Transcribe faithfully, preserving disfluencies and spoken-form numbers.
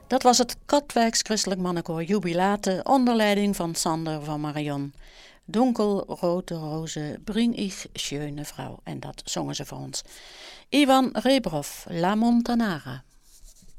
Dat was het Katwijks Christelijk Mannenkoor Jubilate onder leiding van Sander van Marion. Donkelrote rozen, bring ich schöne vrouw. En dat zongen ze voor ons. Ivan Rebrov, La Montanara.